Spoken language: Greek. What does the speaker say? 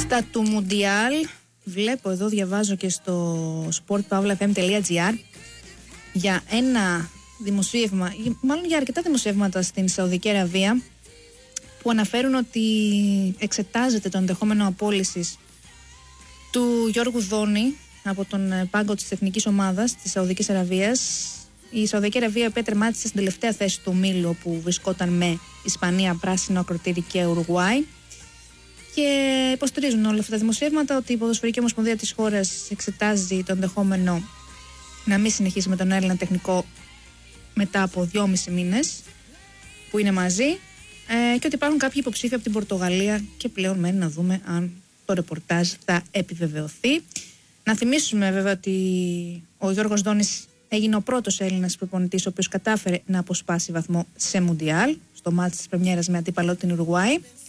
Στα του Μουντιάλ, βλέπω εδώ, διαβάζω και στο sportpavlafm.gr για ένα δημοσίευμα, μάλλον για αρκετά δημοσιεύματα στην Σαουδική Αραβία, που αναφέρουν ότι εξετάζεται το ενδεχόμενο απόλυσης του Γιώργου Δόνη από τον πάγκο της εθνικής ομάδας της Σαουδικής Αραβίας. Η Σαουδική Αραβία, η οποία τερμάτισε στην τελευταία θέση του ομίλου, που βρισκόταν με Ισπανία, Πράσινο Ακροτήρι και Ουρουγουάη. Και υποστηρίζουν όλα αυτά τα δημοσιεύματα ότι η Ποδοσφαιρική Ομοσπονδία της χώρας εξετάζει το ενδεχόμενο να μην συνεχίσει με τον Έλληνα τεχνικό μετά από 2,5 μήνες που είναι μαζί, και ότι υπάρχουν κάποιοι υποψήφοι από την Πορτογαλία, και πλέον μένει να δούμε αν το ρεπορτάζ θα επιβεβαιωθεί. Να θυμίσουμε βέβαια ότι ο Γιώργος Δόνης έγινε ο πρώτος Έλληνας προπονητής ο οποίος κατάφερε να αποσπάσει βαθμό σε Μουντιάλ, στο μάτς της πρεμιέρας με αντίπαλο την Ουρουγουάη.